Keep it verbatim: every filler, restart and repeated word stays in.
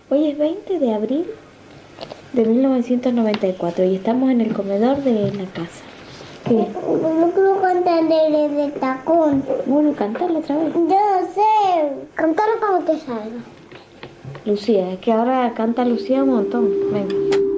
Hoy es veinte de abril de mil novecientos noventa y cuatro y estamos en el comedor de la casa. ¿Qué? No quiero cantar el de tacón. Bueno, cantalo otra vez. Yo no sé. Cantalo como te salga. Lucía, es que ahora canta Lucía un montón. Venga.